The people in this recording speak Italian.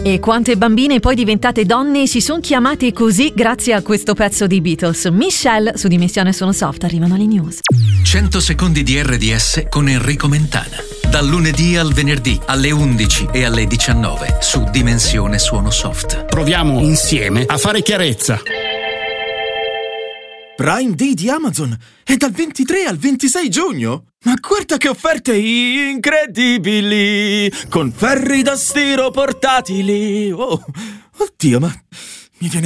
E quante bambine poi diventate donne si sono chiamate così grazie a questo pezzo di Beatles. Michelle, su Dimensione Suono Soft, arrivano le news. 100 secondi di RDS con Enrico Mentana. Dal lunedì al venerdì alle 11 e alle 19 su Dimensione Suono Soft. Proviamo insieme a fare chiarezza. Prime Day di Amazon è dal 23 al 26 giugno. Ma guarda che offerte incredibili! Con ferri da stiro portatili. Oh, oddio, ma mi viene